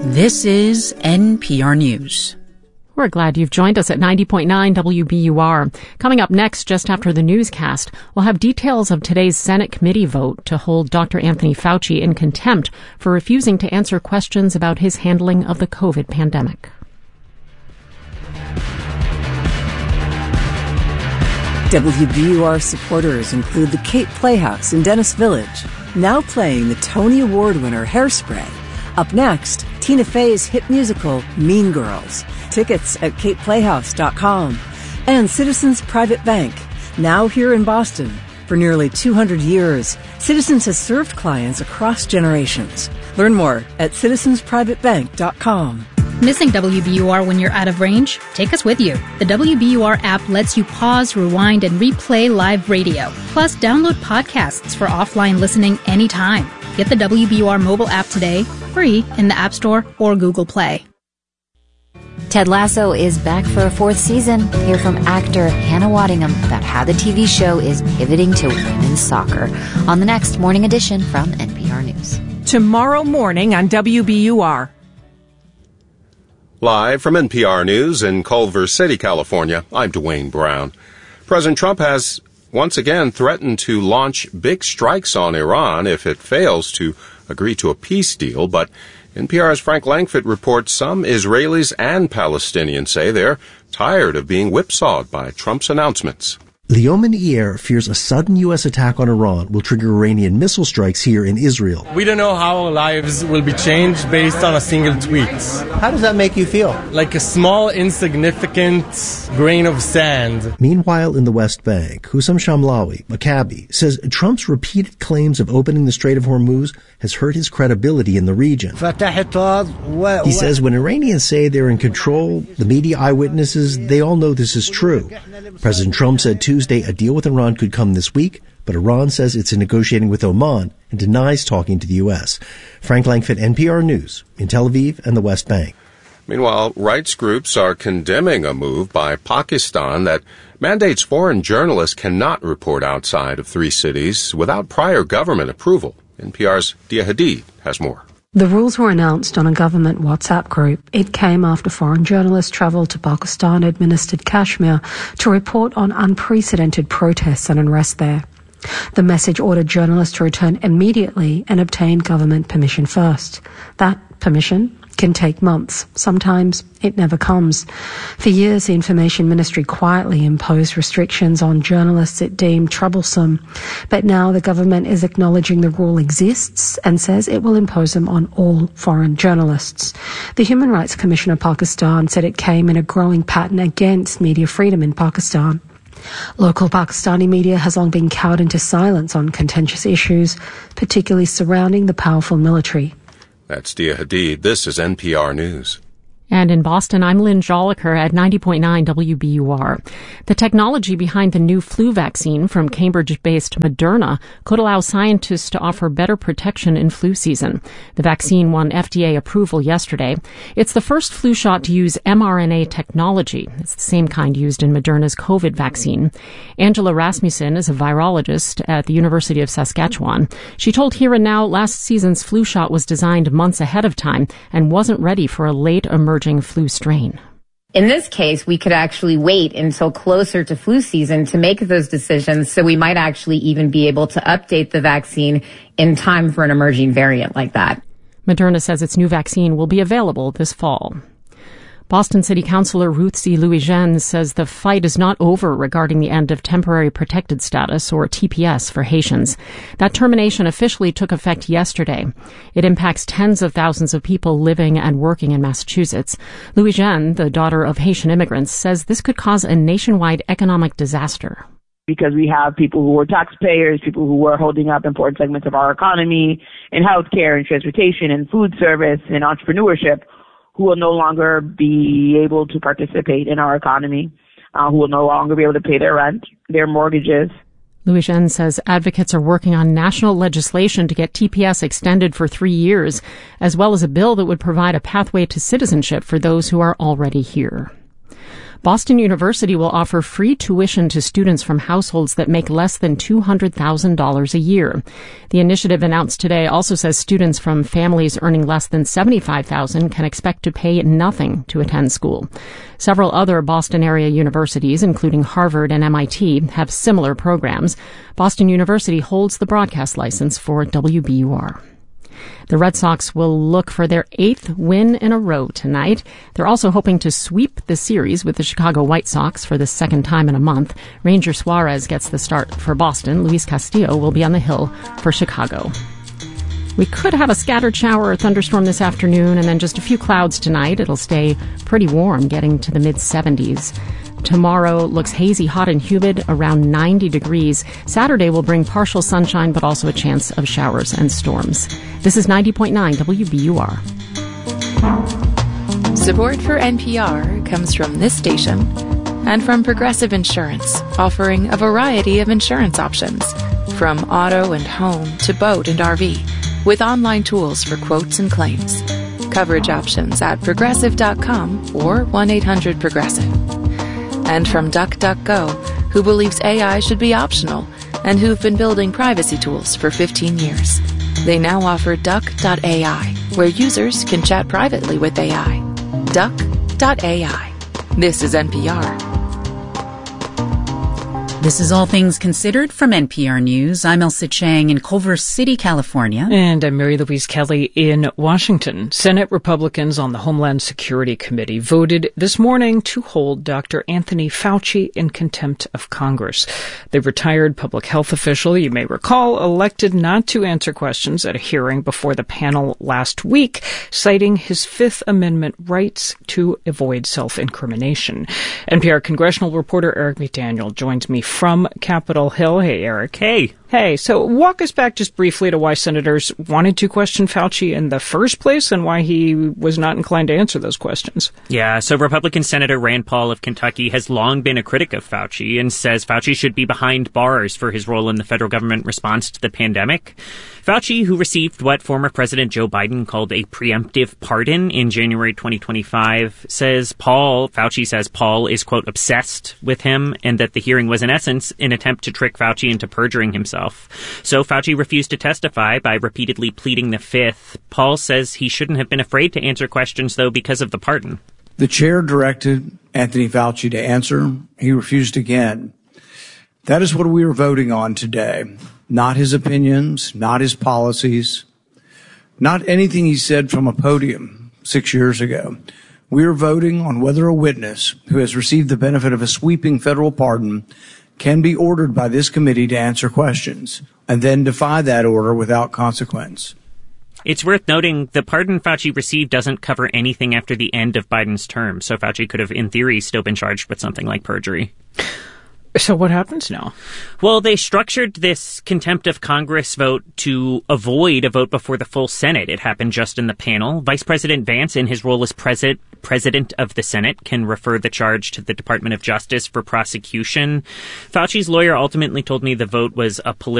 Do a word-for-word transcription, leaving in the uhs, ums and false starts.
This is N P R News. We're glad you've joined us at ninety point nine W B U R. Coming up next, just after the newscast, we'll have details of today's Senate committee vote to hold Doctor Anthony Fauci in contempt for refusing to answer questions about his handling of the COVID pandemic. W B U R supporters include the Cape Playhouse in Dennis Village, now playing the Tony Award winner Hairspray. Up next, Tina Fey's hit musical Mean Girls. Tickets at cape playhouse dot com. And Citizens Private Bank, now here in Boston. For nearly two hundred years, Citizens has served clients across generations. Learn more at citizens private bank dot com. Missing W B U R when you're out of range? Take us with you. The W B U R app lets you pause, rewind, and replay live radio. Plus, download podcasts for offline listening anytime. Get the W B U R mobile app today, free in the App Store or Google Play. Ted Lasso is back for a fourth season. Hear from actor Hannah Waddingham about how the T V show is pivoting to women's soccer on the next Morning Edition from N P R News. Tomorrow morning on W B U R. Live from N P R News in Culver City, California, I'm Dwayne Brown. President Trump has once again threatened to launch big strikes on Iran if it fails to agree to a peace deal, but N P R's Frank Langfitt reports some Israelis and Palestinians say they're tired of being whipsawed by Trump's announcements. Leomin Iyer fears a sudden U S attack on Iran will trigger Iranian missile strikes here in Israel. We don't know how lives will be changed based on a single tweet. How does that make you feel? Like a small, insignificant grain of sand. Meanwhile, in the West Bank, Hussam Shamlawi, a cabbie, says Trump's repeated claims of opening the Strait of Hormuz has hurt his credibility in the region. He says when Iranians say they're in control, the media eyewitnesses, they all know this is true. President Trump said Tuesday a deal with Iran could come this week, but Iran says it's negotiating with Oman and denies talking to the U S. Frank Langfitt, N P R News, in Tel Aviv and the West Bank. Meanwhile, rights groups are condemning a move by Pakistan that mandates foreign journalists cannot report outside of three cities without prior government approval. N P R's Dia Hadid has more. The rules were announced on a government WhatsApp group. It came after foreign journalists travelled to Pakistan-administered Kashmir to report on unprecedented protests and unrest there. The message ordered journalists to return immediately and obtain government permission first. That permission can take months. Sometimes it never comes. For years, the Information Ministry quietly imposed restrictions on journalists it deemed troublesome. But now the government is acknowledging the rule exists and says it will impose them on all foreign journalists. The Human Rights Commission of Pakistan said it came in a growing pattern against media freedom in Pakistan. Local Pakistani media has long been cowed into silence on contentious issues, particularly surrounding the powerful military. That's Dia Hadid. This is N P R News. And in Boston, I'm Lynn Joliker at ninety point nine W B U R. The technology behind the new flu vaccine from Cambridge-based Moderna could allow scientists to offer better protection in flu season. The vaccine won F D A approval yesterday. It's the first flu shot to use mRNA technology. It's the same kind used in Moderna's COVID vaccine. Angela Rasmussen is a virologist at the University of Saskatchewan. She told Here and Now last season's flu shot was designed months ahead of time and wasn't ready for a late emerging flu strain. In this case, we could actually wait until closer to flu season to make those decisions, so we might actually even be able to update the vaccine in time for an emerging variant like that. Moderna says its new vaccine will be available this fall. Boston City Councilor Ruth C. Louis-Jean says the fight is not over regarding the end of temporary protected status, or T P S, for Haitians. That termination officially took effect yesterday. It impacts tens of thousands of people living and working in Massachusetts. Louis-Jean, the daughter of Haitian immigrants, says this could cause a nationwide economic disaster. Because we have people who are taxpayers, people who are holding up important segments of our economy in healthcare and transportation and food service and entrepreneurship, who will no longer be able to participate in our economy, uh, who will no longer be able to pay their rent, their mortgages. Louis-Jean says advocates are working on national legislation to get T P S extended for three years, as well as a bill that would provide a pathway to citizenship for those who are already here. Boston University will offer free tuition to students from households that make less than two hundred thousand dollars a year. The initiative announced today also says students from families earning less than seventy-five thousand dollars can expect to pay nothing to attend school. Several other Boston area universities, including Harvard and M I T, have similar programs. Boston University holds the broadcast license for W B U R. The Red Sox will look for their eighth win in a row tonight. They're also hoping to sweep the series with the Chicago White Sox for the second time in a month. Ranger Suarez gets the start for Boston. Luis Castillo will be on the hill for Chicago. We could have a scattered shower or thunderstorm this afternoon and then just a few clouds tonight. It'll stay pretty warm, getting to the mid seventies. Tomorrow looks hazy, hot, and humid, around ninety degrees. Saturday will bring partial sunshine, but also a chance of showers and storms. This is ninety point nine W B U R. Support for N P R comes from this station and from Progressive Insurance, offering a variety of insurance options, from auto and home to boat and R V, with online tools for quotes and claims. Coverage options at progressive dot com or one eight hundred progressive. And from DuckDuckGo, who believes A I should be optional and who've been building privacy tools for fifteen years. They now offer Duck dot A I, where users can chat privately with A I. Duck dot A I. This is N P R. This is All Things Considered from N P R News. I'm Elsa Chang in Culver City, California. And I'm Mary Louise Kelly in Washington. Senate Republicans on the Homeland Security Committee voted this morning to hold Doctor Anthony Fauci in contempt of Congress. The retired public health official, you may recall, elected not to answer questions at a hearing before the panel last week, citing his Fifth Amendment rights to avoid self-incrimination. N P R congressional reporter Eric McDaniel joins me from Capitol Hill. Hey, Eric. Hey. Hey, so walk us back just briefly to why senators wanted to question Fauci in the first place and why he was not inclined to answer those questions. Yeah, so Republican Senator Rand Paul of Kentucky has long been a critic of Fauci and says Fauci should be behind bars for his role in the federal government response to the pandemic. Fauci, who received what former President Joe Biden called a preemptive pardon in January twenty twenty-five, says Paul, Fauci says Paul is, quote, obsessed with him and that the hearing was in essence an attempt to trick Fauci into perjuring himself. So Fauci refused to testify by repeatedly pleading the Fifth. Paul says he shouldn't have been afraid to answer questions, though, because of the pardon. The chair directed Anthony Fauci to answer. He refused again. That is what we are voting on today. Not his opinions, not his policies, not anything he said from a podium six years ago. We are voting on whether a witness who has received the benefit of a sweeping federal pardon can be ordered by this committee to answer questions and then defy that order without consequence. It's worth noting the pardon Fauci received doesn't cover anything after the end of Biden's term, so Fauci could have, in theory, still been charged with something like perjury. So what happens now? Well, they structured this contempt of Congress vote to avoid a vote before the full Senate. It happened just in the panel. Vice President Vance, in his role as president, president of the Senate, can refer the charge to the Department of Justice for prosecution. Fauci's lawyer ultimately told me the vote was a political